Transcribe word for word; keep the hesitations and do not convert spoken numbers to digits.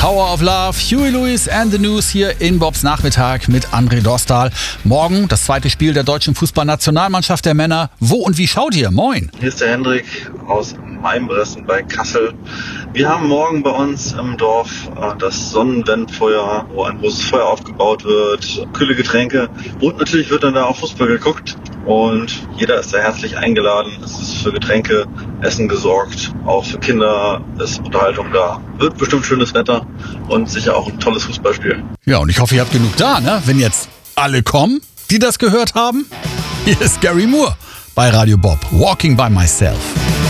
Power of Love, Huey Lewis and the News hier in Bobs Nachmittag mit André Dostal. Morgen das zweite Spiel der deutschen Fußballnationalmannschaft der Männer. Wo und wie schaut ihr? Moin. Hier ist der Hendrik aus Maimbressen bei Kassel. Wir haben morgen bei uns im Dorf das Sonnenwendfeuer, wo ein großes Feuer aufgebaut wird, kühle Getränke und natürlich wird dann da auch Fußball geguckt. Und jeder ist da herzlich eingeladen. Es ist für Getränke, Essen gesorgt. Auch für Kinder ist Unterhaltung da. Wird bestimmt schönes Wetter und sicher auch ein tolles Fußballspiel. Ja, und ich hoffe, ihr habt genug da, ne? Wenn jetzt alle kommen, die das gehört haben. Hier ist Gary Moore bei Radio Bob. Walking by Myself.